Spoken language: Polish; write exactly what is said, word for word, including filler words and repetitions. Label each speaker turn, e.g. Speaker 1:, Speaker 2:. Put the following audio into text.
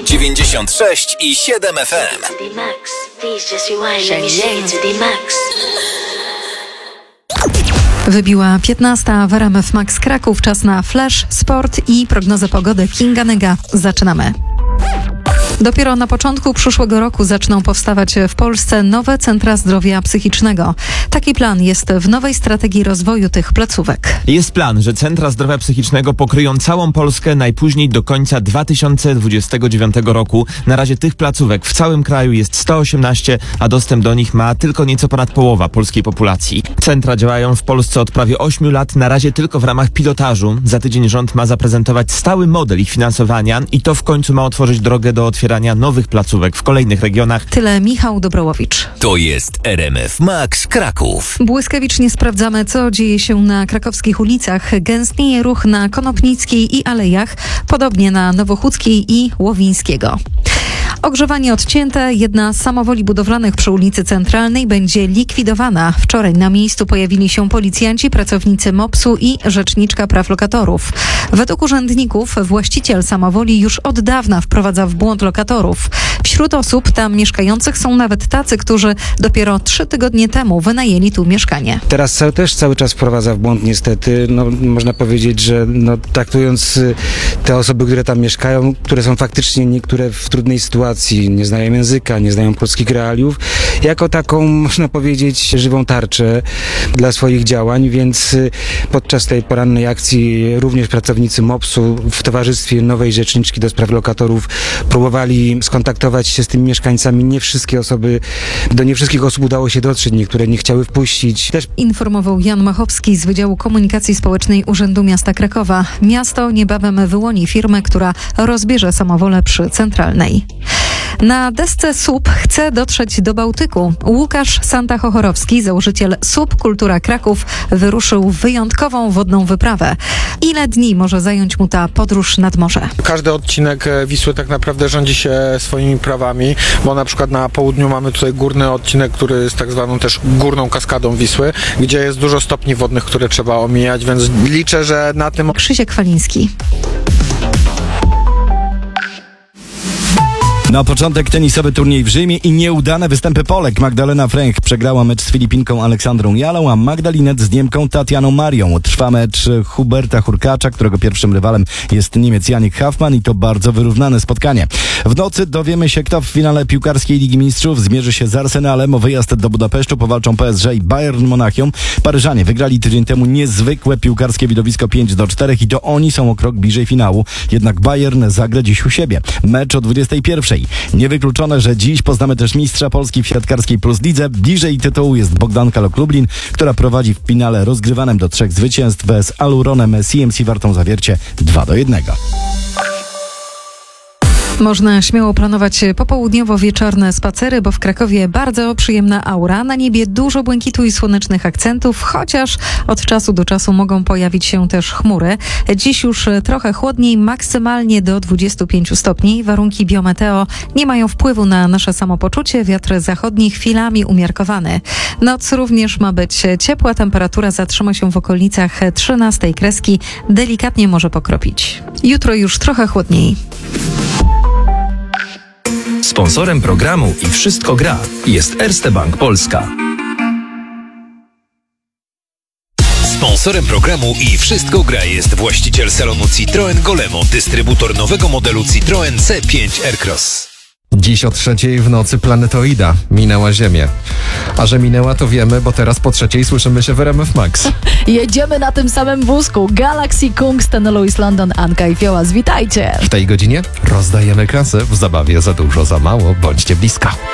Speaker 1: dziewięćdziesiąt sześć i siedem F M.
Speaker 2: Wybiła piętnasta w R M F Max Kraków. Czas na flash, sport i prognozę pogody. Kinga Nyga. Zaczynamy. Dopiero na początku przyszłego roku zaczną powstawać w Polsce nowe centra zdrowia psychicznego. Taki plan jest w nowej strategii rozwoju tych placówek.
Speaker 3: Jest plan, że centra zdrowia psychicznego pokryją całą Polskę najpóźniej do końca dwa tysiące dwudziestego dziewiątego roku. Na razie tych placówek w całym kraju jest sto osiemnaście, a dostęp do nich ma tylko nieco ponad połowa polskiej populacji. Centra działają w Polsce od prawie ośmiu lat, na razie tylko w ramach pilotażu. Za tydzień rząd ma zaprezentować stały model ich finansowania i to w końcu ma otworzyć drogę do otwierania nowych placówek w kolejnych regionach.
Speaker 2: Tyle Michał Dobrołowicz.
Speaker 1: To jest R M F Max Kraków.
Speaker 2: Błyskawicznie sprawdzamy, co dzieje się na krakowskich ulicach. Gęstnieje ruch na Konopnickiej i Alejach, podobnie na Nowochódzkiej i Łowińskiego. Ogrzewanie odcięte. Jedna z samowoli budowlanych przy ulicy Centralnej będzie likwidowana. Wczoraj na miejscu pojawili się policjanci, pracownicy mopsu i rzeczniczka praw lokatorów. Według urzędników właściciel samowoli już od dawna wprowadza w błąd lokatorów. Wśród osób tam mieszkających są nawet tacy, którzy dopiero trzy tygodnie temu wynajęli tu mieszkanie.
Speaker 4: Teraz cały, też cały czas wprowadza w błąd niestety. No, można powiedzieć, że no, traktując te osoby, które tam mieszkają, które są faktycznie niektóre w trudnej sytuacji, nie znają języka, nie znają polskich realiów, jako taką, można powiedzieć, żywą tarczę dla swoich działań, więc podczas tej porannej akcji również pracownicy mopsu w towarzystwie nowej rzeczniczki do spraw lokatorów próbowali skontaktować się z tymi mieszkańcami. Nie wszystkie osoby, do nie wszystkich osób udało się dotrzeć, niektóre nie chciały wpuścić. Też
Speaker 2: informował Jan Machowski z Wydziału Komunikacji Społecznej Urzędu Miasta Krakowa. Miasto niebawem wyłoni firmę, która rozbierze samowolę przy Centralnej. Na desce S U P chce dotrzeć do Bałtyku. Łukasz Santa-Chochorowski, założyciel S U P Kultura Kraków, wyruszył w wyjątkową wodną wyprawę. Ile dni może zająć mu ta podróż nad morze?
Speaker 5: Każdy odcinek Wisły tak naprawdę rządzi się swoimi prawami, bo na przykład na południu mamy tutaj górny odcinek, który jest tak zwaną też górną kaskadą Wisły, gdzie jest dużo stopni wodnych, które trzeba omijać, więc liczę, że na tym...
Speaker 2: Krzysiek Faliński.
Speaker 6: Na początek tenisowy turniej w Rzymie i nieudane występy Polek. Magdalena Fręch przegrała mecz z Filipinką Aleksandrą Jalą, a Magdalinet z Niemką Tatianą Marią. Trwa mecz Huberta Hurkacza, którego pierwszym rywalem jest Niemiec Janik Hafman i to bardzo wyrównane spotkanie. W nocy dowiemy się, kto w finale piłkarskiej Ligi Mistrzów zmierzy się z Arsenalem. O wyjazd do Budapesztu powalczą P S G i Bayern Monachium. Paryżanie wygrali tydzień temu niezwykłe piłkarskie widowisko pięć do czterech i to oni są o krok bliżej finału. Jednak Bayern zagra dziś u siebie. Mecz o dwudziestej pierwszej. Niewykluczone, że dziś poznamy też mistrza Polski w siatkarskiej Plus Lidze. Bliżej tytułu jest Bogdanka Lok-Lublin, która prowadzi w finale rozgrywanym do trzech zwycięstw z Aluronem C M C Wartą Zawiercie dwa do jednego.
Speaker 2: Można śmiało planować popołudniowo-wieczorne spacery, bo w Krakowie bardzo przyjemna aura. Na niebie dużo błękitu i słonecznych akcentów, chociaż od czasu do czasu mogą pojawić się też chmury. Dziś już trochę chłodniej, maksymalnie do dwudziestu pięciu stopni. Warunki biometeo nie mają wpływu na nasze samopoczucie. Wiatr zachodni chwilami umiarkowany. Noc również ma być ciepła. Temperatura zatrzyma się w okolicach trzynastej kreski. Delikatnie może pokropić. Jutro już trochę chłodniej.
Speaker 1: Sponsorem programu i Wszystko gra jest Erste Bank Polska. Sponsorem programu i Wszystko gra jest właściciel salonu Citroen Golemo, dystrybutor nowego modelu Citroen C pięć Aircross.
Speaker 7: Dziś o trzeciej w nocy planetoida minęła Ziemię. A że minęła, to wiemy, bo teraz po trzeciej słyszymy się w R M F Max.
Speaker 8: Jedziemy na tym samym wózku. Galaxy, Kungsten, Louis London, Anka i Fiołas. Witajcie!
Speaker 7: W tej godzinie rozdajemy kasę w zabawie Za dużo, za mało. Bądźcie blisko.